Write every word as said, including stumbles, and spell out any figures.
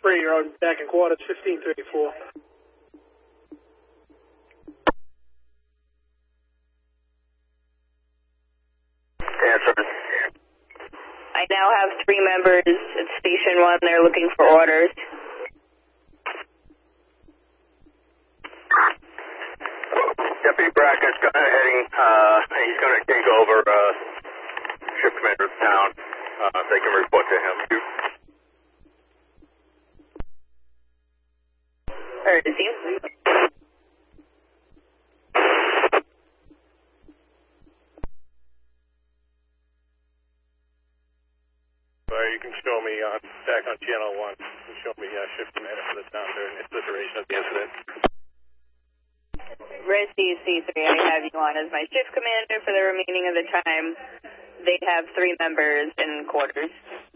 three, you're on back in quarters, fifteen thirty-four. Answer. I now have three members at Station one. They're looking for orders. Deputy Brackett's got heading, uh, he's going to take over, uh, shift commander's town. Uh, they can report to him. Heard is you. Or you can show me on, back on channel one, you can show me uh, shift commander for the town during the duration of the incident. Res D C three, I have you on as my shift commander for the remaining of the time. They have three members in quarters.